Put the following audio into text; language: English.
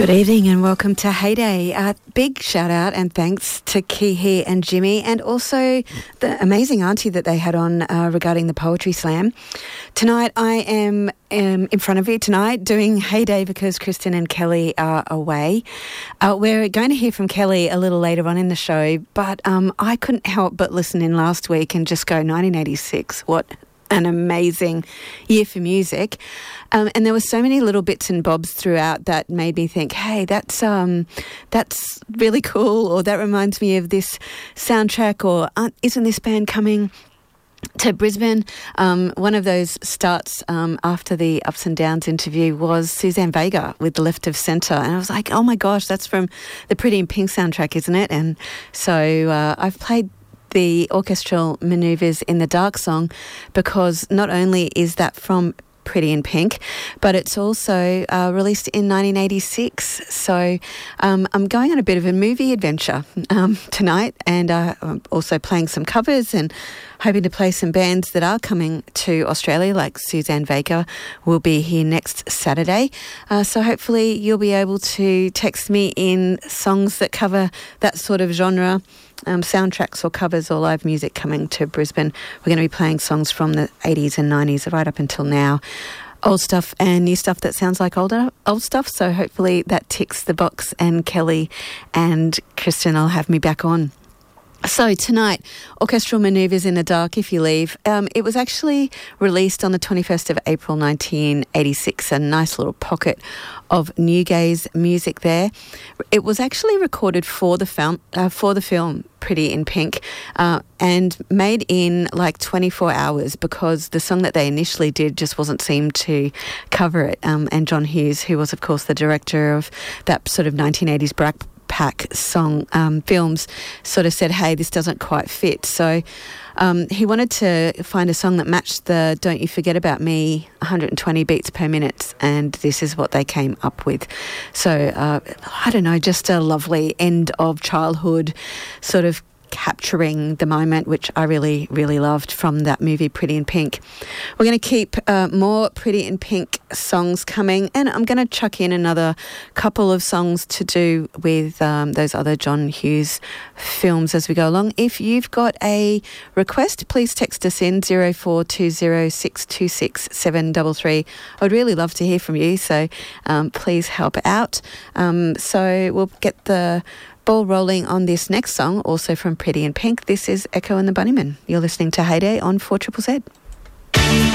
Good evening and welcome to Heyday. Big shout out and thanks to Kihi and Jimmy, and also the amazing auntie that they had on regarding the Poetry Slam. Tonight I am in front of you tonight doing Heyday because Kristen and Kelly are away. We're going to hear from Kelly a little later on in the show, but I couldn't help but listen in last week and just go 1986, what an amazing year for music. And there were so many little bits and bobs throughout that made me think, hey, that's really cool, or that reminds me of this soundtrack, or isn't this band coming to Brisbane? One of those starts after the Ups and Downs interview was Suzanne Vega with The Left of Centre, and I was like, oh my gosh, that's from the Pretty in Pink soundtrack, isn't it? And so I've played the orchestral manoeuvres in the Dark song because not only is that from Pretty in Pink, but it's also released in 1986. So I'm going on a bit of a movie adventure tonight, and I'm also playing some covers and hoping to play some bands that are coming to Australia, like Suzanne Vega will be here next Saturday. So hopefully you'll be able to text me in songs that cover that sort of genre, soundtracks or covers or live music coming to Brisbane. We're going to be playing songs from the 80s and 90s right up until now. Old stuff and new stuff that sounds like old stuff. So hopefully that ticks the box, and Kelly and Kristen will have me back on. So tonight, Orchestral Manoeuvres in the Dark, If You Leave. It was actually released on the 21st of April 1986, a nice little pocket of new gaze music there. It was actually recorded for the film Pretty in Pink, and made in like 24 hours because the song that they initially did just wasn't seemed to cover it. And John Hughes, who was of course the director of that sort of 1980s Brat Pack song films, sort of said, hey, this doesn't quite fit. So he wanted to find a song that matched the Don't You Forget About Me 120 beats per minute, and this is what they came up with. So I don't know, just a lovely end of childhood, sort of capturing the moment, which I really, really loved from that movie Pretty in Pink. We're going to keep more Pretty in Pink songs coming, and I'm going to chuck in another couple of songs to do with those other John Hughes films as we go along. If you've got a request, please text us in 0420626733. I would really love to hear from you, so please help out. So we'll get the ball rolling on this next song, also from Pretty in Pink. This is Echo and the Bunnymen. You're listening to Heyday on 4ZZZ.